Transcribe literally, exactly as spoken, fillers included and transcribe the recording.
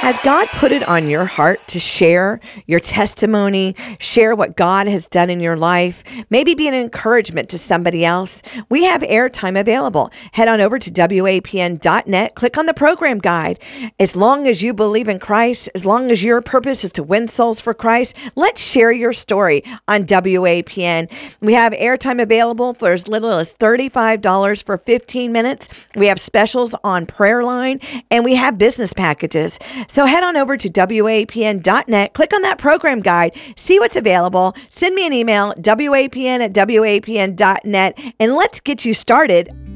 Has God put it on your heart to share your testimony, share what God has done in your life, maybe be an encouragement to somebody else? We have airtime available. Head on over to W A P N dot net, click on the program guide. As long as you believe in Christ, as long as your purpose is to win souls for Christ, let's share your story on W A P N. We have airtime available for as little as thirty-five dollars for fifteen minutes. We have specials on Prayer Line, and we have business packages. So head on over to W A P N dot net, click on that program guide, see what's available, send me an email, W A P N at W A P N dot net, and let's get you started